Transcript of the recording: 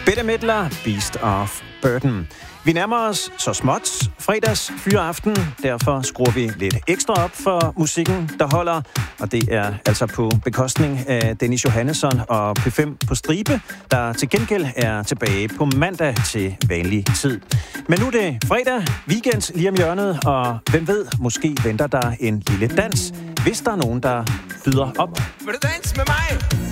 Bette Midler, Beast of Burden. Vi nærmer os så småt fredags fyreaften, derfor skruer vi lidt ekstra op for musikken, der holder. Og det er altså på bekostning af Dennis Johannesson og P5 på stribe, der til gengæld er tilbage på mandag til vanlig tid. Men nu er det fredag, weekend lige om hjørnet, og hvem ved, måske venter der en lille dans, hvis der er nogen, der byder op. Vil du danse med mig?